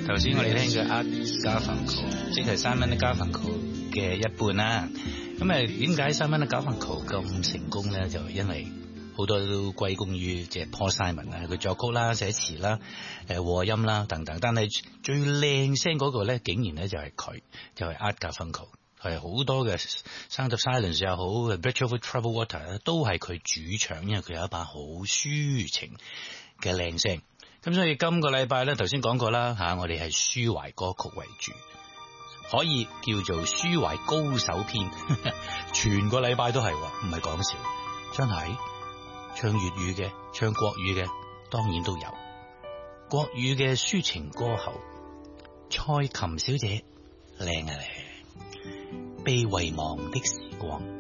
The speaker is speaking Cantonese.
頭先我哋聽嘅 Art Garfunkel， 即係 Simon & Garfunkel 嘅一半啦。咁點解 Simon & Garfunkel 咁成功咧？就因為好多都歸功於即係 Paul Simon 啊，佢作曲啦、寫詞啦、和音啦等等。但係最靚聲嗰個咧，竟然咧就係佢，就係 Art Garfunkel。係好多嘅 Sound of Silence 又好 Bridge Over Troubled Water 都係佢主唱，因為佢有一把好抒情嘅靚聲。咁所以今個禮拜咧，頭先講過啦吓，我哋係抒懷歌曲為主，可以叫做抒懷高手篇。全個禮拜都係，唔係講笑，真係唱粵語嘅，唱國語嘅，當然都有。國語嘅抒情歌后蔡琴小姐，靚啊靚！被遺忘的時光。